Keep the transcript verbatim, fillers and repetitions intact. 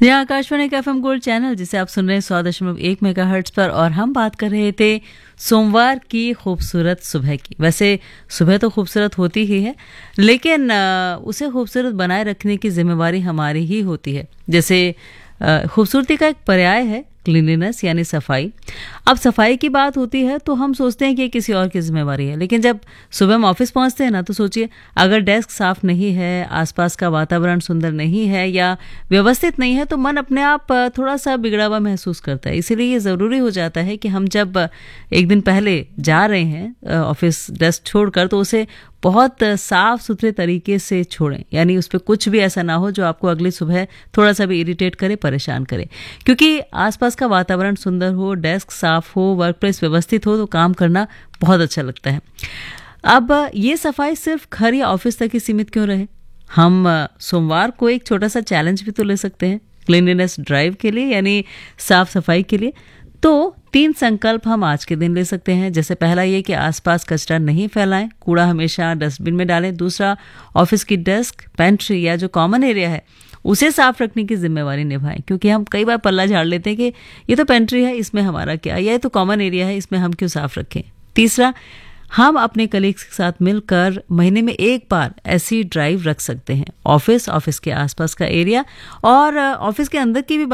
यह आकाशवाणी का FM gold channel जिसे आप सुन रहे हैं सौ दशमलव एक मेगाहर्ट्ज पर, और हम बात कर रहे थे सोमवार की खूबसूरत सुबह की। वैसे सुबह तो खूबसूरत होती ही है, लेकिन उसे खूबसूरत बनाए रखने की जिम्मेवारी हमारी ही होती है। जैसे खूबसूरती का एक पर्याय है क्लीनलीनेस यानी सफाई। अब सफाई की बात होती है तो हम सोचते हैं कि किसी और की जिम्मेवारी है, लेकिन जब सुबह हम ऑफिस पहुंचते हैं ना, तो सोचिए अगर डेस्क साफ नहीं है, आसपास का वातावरण सुंदर नहीं है या व्यवस्थित नहीं है, तो मन अपने आप थोड़ा सा बिगड़ा हुआ महसूस करता है। इसीलिए ये ज़रूरी हो जाता है कि हम जब एक दिन पहले जा रहे हैं ऑफिस डेस्क छोड़कर, तो उसे बहुत साफ सुथरे तरीके से छोड़ें, यानी उस पर कुछ भी ऐसा ना हो जो आपको अगली सुबह थोड़ा सा भी इरिटेट करे, परेशान करे। क्योंकि आसपास का वातावरण सुंदर हो, डेस्क साफ हो, वर्क प्लेस व्यवस्थित हो, तो काम करना बहुत अच्छा लगता है। अब ये सफाई सिर्फ घर या ऑफिस तक ही सीमित क्यों रहे? हम सोमवार को एक छोटा सा चैलेंज भी तो ले सकते हैं क्लीनलीनेस ड्राइव के लिए, यानी साफ सफाई के लिए। तो तीन संकल्प हम आज के दिन ले सकते हैं। जैसे पहला ये कि आसपास कचरा नहीं फैलाएं, कूड़ा हमेशा डस्टबिन में डालें। दूसरा, ऑफिस की डेस्क, पेंट्री या जो कॉमन एरिया है उसे साफ रखने की जिम्मेवारी निभाएं, क्योंकि हम कई बार पल्ला झाड़ लेते हैं कि ये तो पेंट्री है, इसमें हमारा क्या, या ये तो कॉमन एरिया है, इसमें हम क्यों साफ रखें। तीसरा, हम अपने कलीग्स के साथ मिलकर महीने में एक बार ऐसी ड्राइव रख सकते हैं। ऑफिस, ऑफिस के आसपास का एरिया और ऑफिस के अंदर की भी